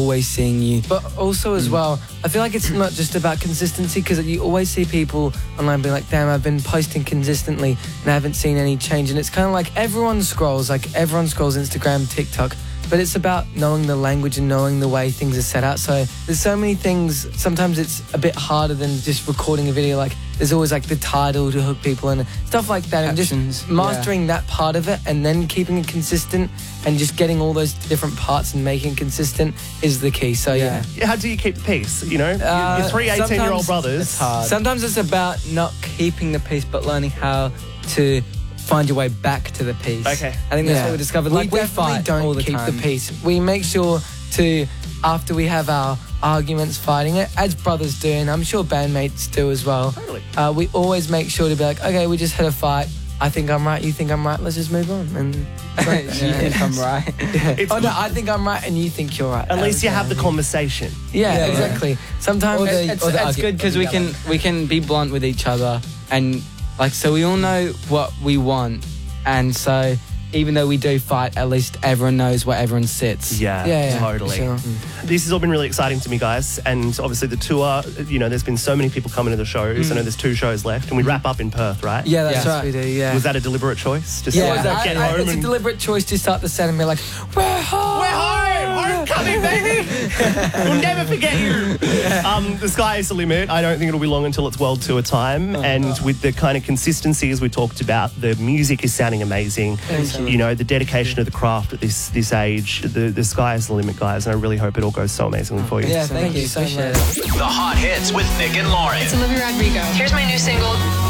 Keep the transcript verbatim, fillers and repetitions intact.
always seeing you. But also as well, I feel like it's not just about consistency, because you always see people online being like, damn, I've been posting consistently and I haven't seen any change. And it's kind of like everyone scrolls, like everyone scrolls Instagram, TikTok, but it's about knowing the language and knowing the way things are set out. So there's so many things. Sometimes it's a bit harder than just recording a video. Like there's always like the title to hook people and stuff like that. Captions, and just mastering yeah. that part of it and then keeping it consistent and just getting all those different parts and making it consistent is the key. So yeah. Yeah, how do you keep the peace, you know? Uh, Your three eighteen-year-old sometimes brothers. it's hard. Sometimes it's about not keeping the peace, but learning how to find your way back to the peace. Okay. I think that's Yeah. what we discovered. Like we we, definitely fight don't all the keep time. the peace. We make sure to, after we have our arguments, fighting it, as brothers do, and I'm sure bandmates do as well. Totally. Uh, we always make sure to be like, okay, we just had a fight. I think I'm right. You think I'm right. Let's just move on. And You think I'm right? It's oh no, good. I think I'm right, and you think you're right. At least you have the Okay. conversation. Yeah, Yeah, exactly. Sometimes Or the- it's, it's, it's it's good because we can we can be blunt with each other, and like so we all know what we want, and so even though we do fight, at least everyone knows where everyone sits. Yeah, Yeah, yeah, totally. sure. This has all been really exciting to me, guys. And obviously the tour, you know, there's been so many people coming to the shows. I know there's two shows left, and we wrap up in Perth, right? Yeah, that's Yes, right. We do. Yeah. Was that a deliberate choice? Just Yeah, like, I- get I- home it's and a deliberate choice to start the set and be like, we're home! We're home! Homecoming, baby! We'll never forget you. Um, the sky is the limit. I don't think it'll be long until it's world tour time. And with the kind of consistency as we talked about, the music is sounding amazing. Thank you. You know, the dedication of the craft at this this age, the, the sky is the limit, guys. And I really hope it all goes so amazingly for you. Yeah, Thank thank, you, you so appreciate much. it. The hot hits with Nick and Lauren. It's Olivia Rodrigo. Here's my new single,